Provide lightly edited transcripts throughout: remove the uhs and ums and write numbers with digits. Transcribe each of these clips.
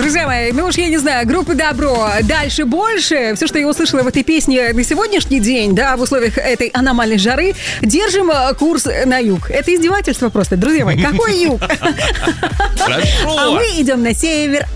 Друзья мои, ну уж я не знаю, группа «Добро», «Дальше больше». Все, что я услышала в этой песне на сегодняшний день, да, в условиях этой аномальной жары, держим курс на юг. Это издевательство просто, друзья мои. Какой юг? Хорошо. А мы идем на север,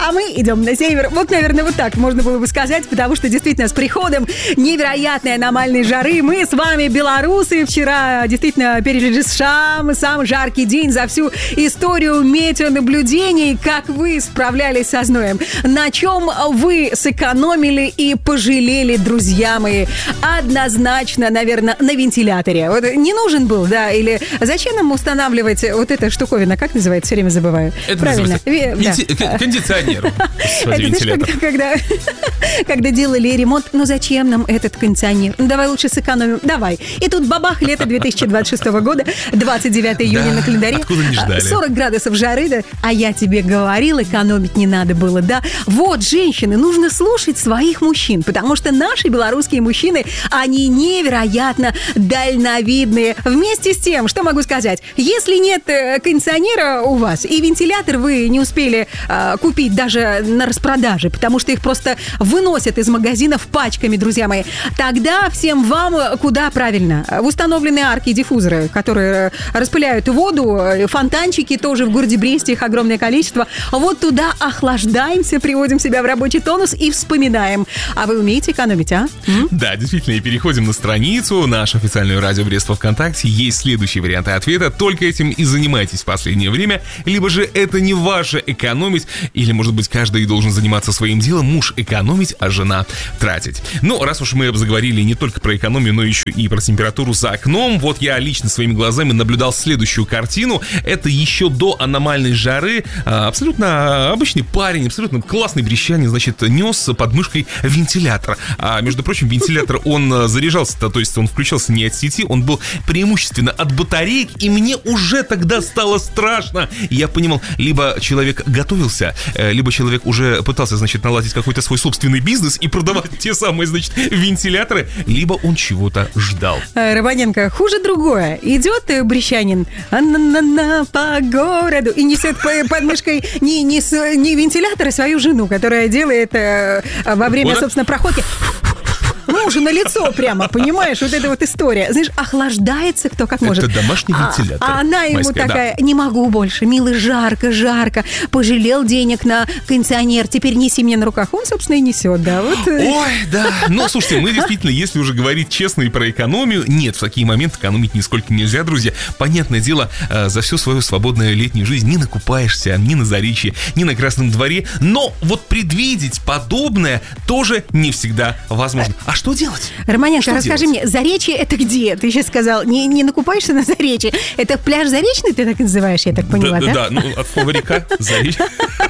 Вот, наверное, вот так можно было бы сказать, потому что действительно с приходом невероятной аномальной жары мы с вами, белорусы, вчера действительно пережили самый жаркий день за всю историю метеонаблюдений. Как вы справлялись со зноем? На чем вы сэкономили и пожалели, друзья мои? Однозначно, наверное, на вентиляторе. Вот не нужен был, да? Или зачем нам устанавливать вот эта штуковина? Как называется? Все время забываю. Это правильно. Кондиционер. Это знаешь, когда делали ремонт, ну зачем нам этот кондиционер? Ну давай лучше сэкономим. Давай. И тут бабах, лето 2026 года, 29 июня на календаре. Откуда не ждали? 40 градусов жары, да? А я тебе говорила, экономить не надо было, да? Вот, женщины, нужно слушать своих мужчин, потому что наши белорусские мужчины, они невероятно дальновидные. Вместе с тем, что могу сказать, если нет кондиционера у вас и вентилятор вы не успели купить даже на распродаже, потому что их просто выносят из магазинов пачками, друзья мои, тогда всем вам куда правильно? В установленные арки диффузоры, которые распыляют воду, фонтанчики тоже в городе Бресте, их огромное количество. Вот туда охлаждаемся, приводим себя в рабочий тонус и вспоминаем. А вы умеете экономить, а? Да, действительно, и переходим на страницу, нашу официальную радио Брест ВКонтакте. Есть следующие варианты ответа. Только этим и занимайтесь в последнее время. Либо же это не ваше экономить, или, может быть, каждый должен заниматься своим делом. Муж экономить, а жена тратить. Но раз уж мы заговорили не только про экономию, но еще и про температуру за окном, вот я лично своими глазами наблюдал следующую картину. Это еще до аномальной жары. Абсолютно обычный парень, абсолютно классный брещанин, значит, нес под мышкой вентилятор. А, между прочим, вентилятор, он заряжался-то, то есть он включался не от сети, он был преимущественно от батареек, и мне уже тогда стало страшно. Я понимал, либо человек готовился, либо человек уже пытался, значит, наладить какой-то свой собственный бизнес и продавать те самые, значит, вентиляторы, либо он чего-то ждал. Романенко, хуже другое. Идет брещанин по городу и несет под мышкой не вентилятор, а свою жену, которая делает во время, собственно, проходки мужу на лицо прямо, понимаешь? Вот эта вот история. Знаешь, охлаждается кто как может. Это домашний вентилятор. А она ему майская, такая, не могу больше, милый, жарко, пожалел денег на кондиционер, теперь неси мне на руках. Он, собственно, и несет, да. Вот. Ой, да. Но, слушайте, мы действительно, если уже говорить честно и про экономию, нет, в такие моменты экономить нисколько нельзя, друзья. Понятное дело, за всю свою свободную летнюю жизнь не накупаешься ни на Заречье, ни на Красном дворе, но вот предвидеть подобное тоже не всегда возможно. А что делать? Романенко, расскажи мне, Заречье это где? Ты сейчас сказал, не накупаешься на Заречье. Это пляж Заречный, ты так называешь, я так поняла, да? Да, ну от слова река, Заречье.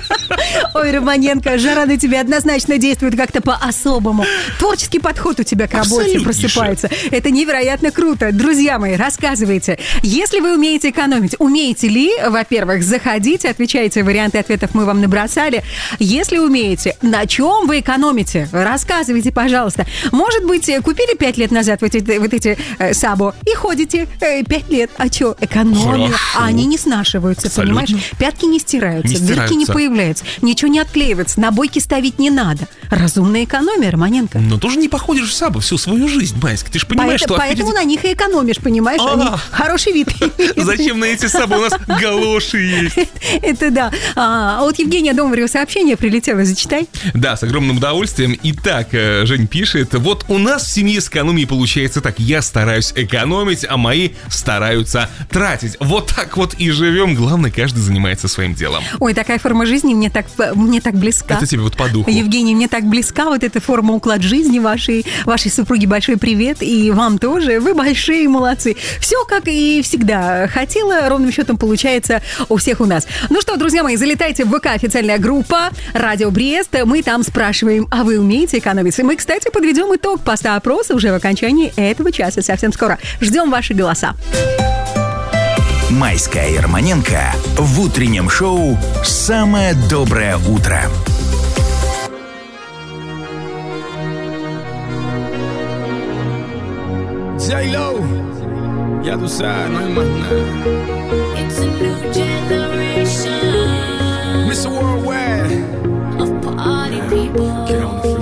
Ой, Романенко, жара на тебя однозначно действует как-то по-особому. Творческий подход у тебя к работе просыпается. Это невероятно круто. Друзья мои, рассказывайте, если вы умеете экономить, умеете ли, во-первых, заходите, отвечайте, варианты ответов мы вам набросали. Если умеете, на чем вы экономите? Рассказывайте, пожалуйста. Может быть, купили 5 лет назад вот эти сабо и ходите 5 лет. А что, экономия? А они не снашиваются, абсолютно. понимаешь? Пятки не стираются, дырки не появляются, ничего не отклеивается, набойки ставить не надо. Разумная экономия, Романенко. Но тоже не походишь в сабо всю свою жизнь, Майська. Ты же понимаешь, что... Поэтому на них и экономишь, понимаешь? Они хороший вид. Зачем на эти сабо? У нас галоши есть. Это да. А вот Евгения Домарева сообщение прилетело, зачитай. Да, с огромным удовольствием. Итак, Жень пишет: вот у нас в семье с экономией получается так. Я стараюсь экономить, а мои стараются тратить. Вот так вот и живем. Главное, каждый занимается своим делом. Ой, такая форма жизни мне так близка. Это тебе вот по духу. Евгений, мне так близка вот эта форма, уклад жизни вашей супруги. Большой привет. И вам тоже. Вы большие молодцы. Все как и всегда хотела. Ровным счетом получается у всех у нас. Ну что, друзья мои, залетайте в ВК, официальная группа Радио Брест. Мы там спрашиваем, а вы умеете экономить? Мы, кстати, подведем итог поста опроса уже в окончании этого часа. Совсем скоро. Ждем ваши голоса. Майская и Романенко в утреннем шоу «Самое доброе утро». J-Lo, ya tú sabes, no hay más nada. It's a new generation Mr. Worldwide, of Get on the floor.